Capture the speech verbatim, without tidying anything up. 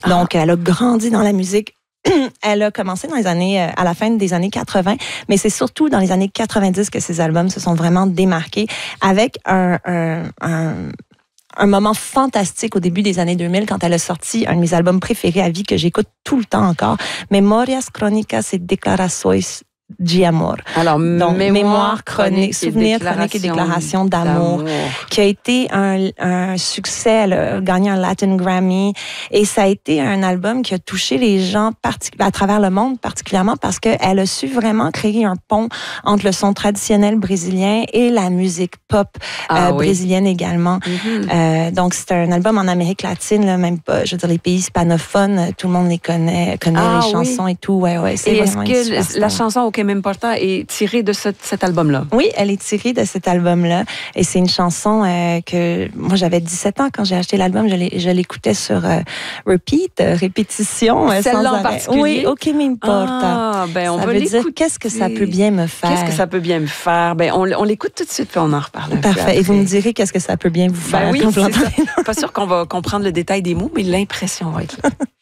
Donc, elle a grandi dans la musique. Elle a commencé dans les années, à la fin des années quatre-vingts, mais c'est surtout dans les années quatre-vingt-dix que ses albums se sont vraiment démarqués avec un, un, un, un moment fantastique au début des années deux mille quand elle a sorti un de mes albums préférés à vie que j'écoute tout le temps encore, Memorias Crónicas et Declarações de Amor. Alors, donc, mémoire, mémoire chronique, souvenirs chroniques et déclaration déclarations d'amour, d'amour. qui a été un, un succès. Elle a gagné un Latin Grammy et ça a été un album qui a touché les gens partic- à travers le monde, particulièrement parce qu'elle a su vraiment créer un pont entre le son traditionnel brésilien et la musique pop ah, euh, oui. brésilienne également. Mm-hmm. Euh, donc, c'est un album en Amérique latine, là, même pas, je veux dire, les pays hispanophones, tout le monde les connaît, connaît ah, les chansons oui. et tout. Ouais, ouais, c'est et est-ce vraiment que la chanson au Que m'importa est tirée de ce, cet album-là? Oui, elle est tirée de cet album-là. Et c'est une chanson euh, que moi, j'avais dix-sept ans quand j'ai acheté l'album. Je, l'ai, je l'écoutais sur euh, repeat, euh, répétition. Euh, Celle-là sans en arrêt. particulier? Oui, OK, m'importa. Ah, ben on ça va veut l'écouter. dire qu'est-ce que ça peut bien me faire. Qu'est-ce que ça peut bien me faire? Ben on, on l'écoute tout de suite, puis on en reparle un peu Parfait. après. Et vous me direz qu'est-ce que ça peut bien vous faire. Ben oui, quand vous c'est ça. l'entendez. Pas sûr qu'on va comprendre le détail des mots, mais l'impression va être là.